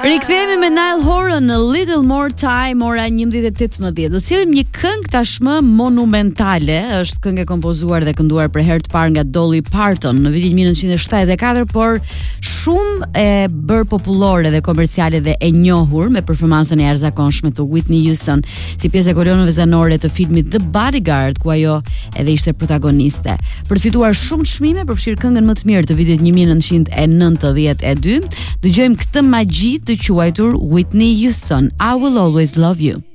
Rikthehemi me Niall Horan në Little More Time, ora 11:18. Do të sillim një këngë tashmë monumentale, është këngë e kompozuar dhe kënduar për herë të parë nga Dolly Parton në vitin 1974, por shumë e bërë popullore dhe komerciale dhe e njohur me performancën e jashtëzakonshme të Whitney Houston si pjesë e kolonave zanore të filmit The Bodyguard, ku ajo edhe ishte protagoniste. Për të fituar shumë çmime, përfshir këngën më të mirë të vitit 1992, dëgjojmë këtë magji të quajtur Whitney Houston, I Will Always Love You.